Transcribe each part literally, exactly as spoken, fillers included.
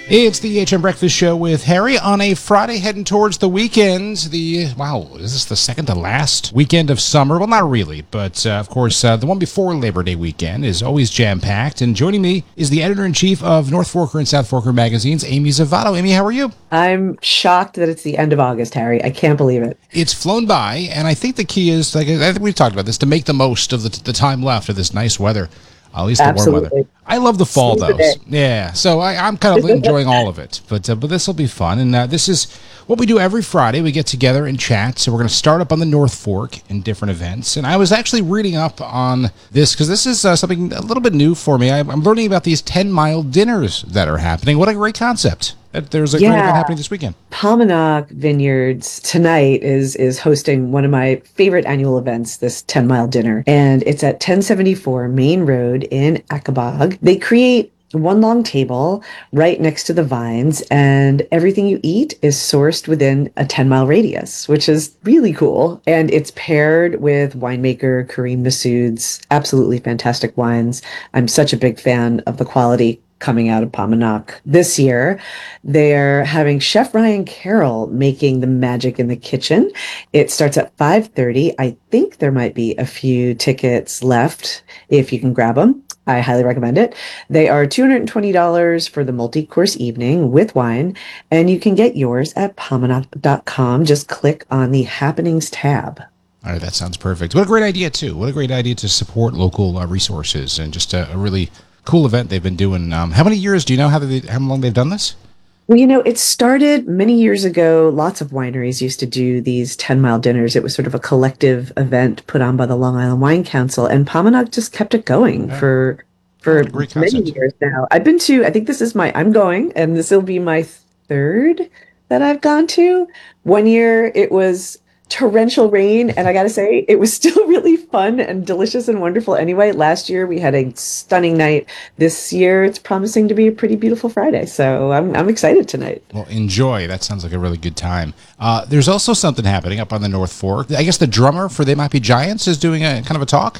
It's the H M Breakfast Show with Harry on a Friday heading towards the weekend. The, wow, is this the second to last weekend of summer? Well, not really, but uh, of course, uh, the one before Labor Day weekend is always jam-packed. And joining me is the editor-in-chief of North Forker and South Forker magazines, Amy Zavato. Amy, how are you? I'm shocked that it's the end of August, Harry. I can't believe it. It's flown by, and I think the key is, like I think we've talked about this, to make the most of the, the time left of this nice weather. At least the Absolutely. warm weather. I love the fall, Seize the though. day. Yeah, so I, I'm kind of enjoying all of it. But uh, but this will be fun. And uh, this is what we do every Friday. We get together and chat. So we're going to start up on the North Fork in different events. And I was actually reading up on this because this is uh, something a little bit new for me. I, I'm learning about these ten-mile dinners that are happening. What a great concept. There's a Yeah. great event happening this weekend. Paumanok Vineyards tonight is is hosting one of my favorite annual events, this ten-mile dinner. And it's at ten seventy-four Main Road in Akabog. They create one long table right next to the vines, and everything you eat is sourced within a ten-mile radius, which is really cool. And it's paired with winemaker Kareem Masood's absolutely fantastic wines. I'm such a big fan of the quality coming out of Paumanok. This year, they're having Chef Ryan Carroll making the magic in the kitchen. It starts at five thirty. I think there might be a few tickets left if you can grab them. I highly recommend it. They are two hundred twenty dollars for the multi-course evening with wine, and you can get yours at paumanok dot com. Just click on the Happenings tab. All right, that sounds perfect. What a great idea, too. What a great idea to support local uh, resources and just a, a really cool event they've been doing. Um, how many years, do you know how, they, how long they've done this? Well, you know, it started many years ago. Lots of wineries used to do these ten-mile dinners. It was sort of a collective event put on by the Long Island Wine Council, and Paumanok just kept it going Yeah. for for Great many concept. years now. I've been to, I think this is my, I'm going, and this will be my third that I've gone to. One year it was torrential rain, and I gotta say, it was still really fun and delicious and wonderful anyway. Last year we had a stunning night. This year it's promising to be a pretty beautiful Friday, so I'm I'm excited tonight. Well, enjoy. That sounds like a really good time. Uh, there's also something happening up on the North Fork. I guess the drummer for They Might Be Giants is doing a kind of a talk.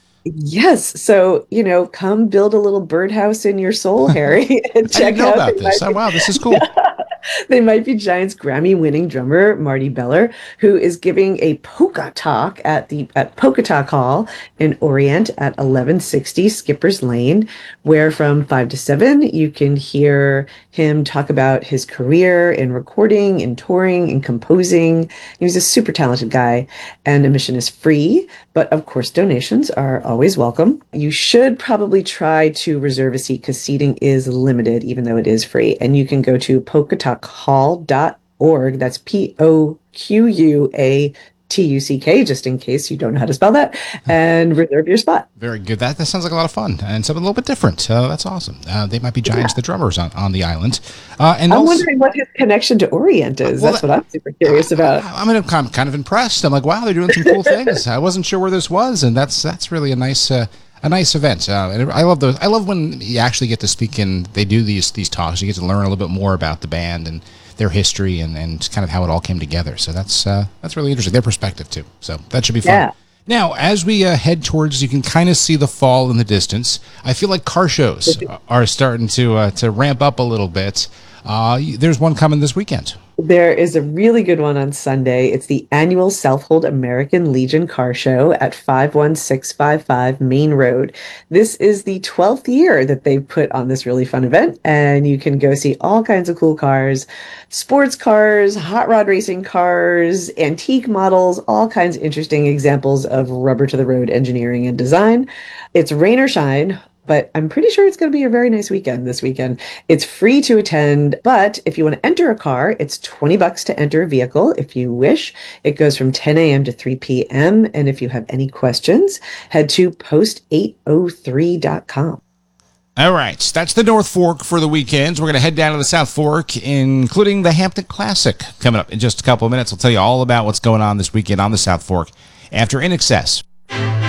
Yes, so you know, come build a little birdhouse in your soul, Harry, and I check didn't know out about They this. Might Oh, Be- wow, this is cool. They Might Be Giants Grammy-winning drummer Marty Beller, who is giving a polka talk at the at Polka Talk Hall in Orient at eleven sixty Skipper's Lane, where from five to seven you can hear him talk about his career in recording, in touring, in composing. He's a super talented guy, and admission is free, but of course donations are always welcome. You should probably try to reserve a seat because seating is limited, even though it is free. And you can go to polka talk hall dot org. That's P O Q U A T U C K, just in case you don't know how to spell that, and reserve your spot. Very good. That, that sounds like a lot of fun and something a little bit different. Uh, that's awesome. Uh, They Might Be Giants, Yeah. the drummers on, on the island. Uh, and I'm also, wondering what his connection to Orient is. Well, That's what I'm super curious about. I, I'm, I'm kind of impressed. I'm like, wow, they're doing some cool things. I wasn't sure where this was, and that's that's really a nice uh, a nice event. Uh, and I love those. I love when you actually get to speak and they do these these talks. You get to learn a little bit more about the band and their history and, and kind of how it all came together. So that's uh, that's really interesting. Their perspective too. So that should be fun. Yeah. Now, as we uh, head towards, you can kind of see the fall in the distance. I feel like car shows are starting to uh, to ramp up a little bit. Uh, there's one coming this weekend. There is a really good one on Sunday. It's the annual Southhold American Legion Car Show at five one six five five Main Road. This is the twelfth year that they've put on this really fun event, and you can go see all kinds of cool cars, sports cars, hot rod racing cars, antique models, all kinds of interesting examples of rubber to the road engineering and design. It's rain or shine, but I'm pretty sure it's going to be a very nice weekend this weekend. It's free to attend, but if you want to enter a car, it's twenty bucks to enter a vehicle if you wish. It goes from ten a.m. to three p.m. And if you have any questions, head to post eight oh three dot com. All right, that's the North Fork for the weekends. We're going to head down to the South Fork, including the Hampton Classic coming up in just a couple of minutes. I'll tell you all about what's going on this weekend on the South Fork after In Excess.